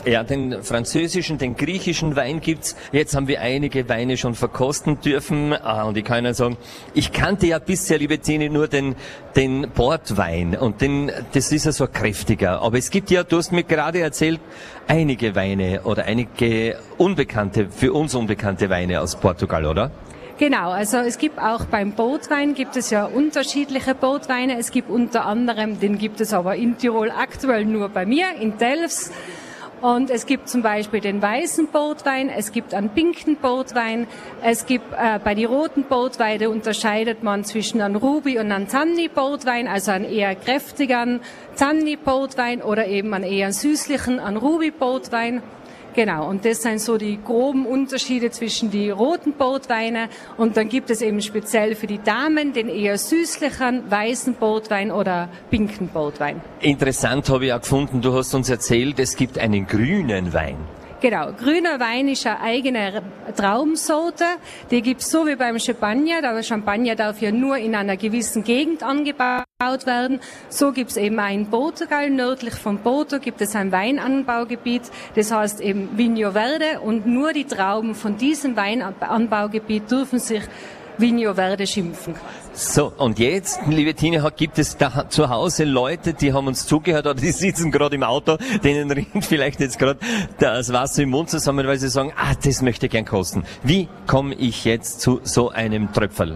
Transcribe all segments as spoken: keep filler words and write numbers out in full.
Ja, den französischen, den griechischen Wein gibt's. Jetzt haben wir einige Weine schon verkosten dürfen. Ah, und ich kann Ihnen sagen, ich kannte ja bisher, liebe Tini, nur den, den Portwein. Und den, das ist ja so kräftiger. Aber es gibt ja, du hast mir gerade erzählt, einige Weine oder einige unbekannte, für uns unbekannte Weine aus Portugal, oder? Genau, also es gibt auch beim Portwein gibt es ja unterschiedliche Portweine. Es gibt unter anderem, den gibt es aber in Tirol aktuell nur bei mir, in Delfs. Und es gibt zum Beispiel den weißen Portwein, es gibt einen pinken Portwein, es gibt äh, bei den roten Portweine unterscheidet man zwischen einem Ruby und einem Tanni Portwein, also einen eher kräftigen Tanni Portwein oder eben einen eher süßlichen, einen Ruby Portwein. Genau, und das sind so die groben Unterschiede zwischen die roten Portweine. Und dann gibt es eben speziell für die Damen den eher süßlichen weißen Portwein oder pinken Portwein. Interessant habe ich auch gefunden, du hast uns erzählt, es gibt einen grünen Wein. Genau, grüner Wein ist eine eigene Traubensorte. Die gibt's so wie beim Champagner. Der Champagner darf ja nur in einer gewissen Gegend angebaut werden. So gibt's eben auch in Portugal, nördlich von Porto, gibt es ein Weinanbaugebiet. Das heißt eben Vinho Verde und nur die Trauben von diesem Weinanbaugebiet dürfen sich Vinho Verde schimpfen. So, und jetzt, liebe Tina, gibt es da zu Hause Leute, die haben uns zugehört oder die sitzen gerade im Auto, denen rinnt vielleicht jetzt gerade das Wasser im Mund zusammen, weil sie sagen, ah, das möchte ich gern kosten. Wie komme ich jetzt zu so einem Tröpferl?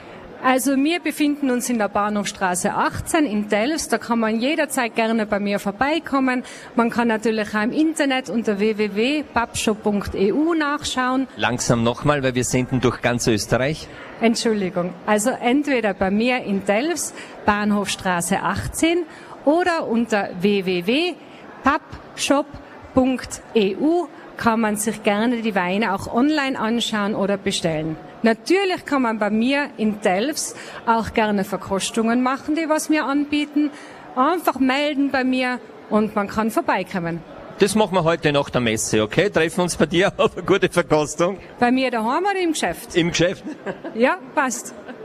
Also wir befinden uns in der Bahnhofstraße achtzehn in Delfs. Da kann man jederzeit gerne bei mir vorbeikommen. Man kann natürlich auch im Internet unter w w w punkt papshop punkt e u nachschauen. Langsam nochmal, weil wir senden durch ganz Österreich. Entschuldigung. Also entweder bei mir in Delfs, Bahnhofstraße achtzehn oder unter w w w punkt papshop punkt e u kann man sich gerne die Weine auch online anschauen oder bestellen. Natürlich kann man bei mir in Delfs auch gerne Verkostungen machen, die was wir anbieten. Einfach melden bei mir und man kann vorbeikommen. Das machen wir heute nach der Messe, okay? Treffen wir uns bei dir auf eine gute Verkostung. Bei mir daheim oder im Geschäft? Im Geschäft? Ja, passt.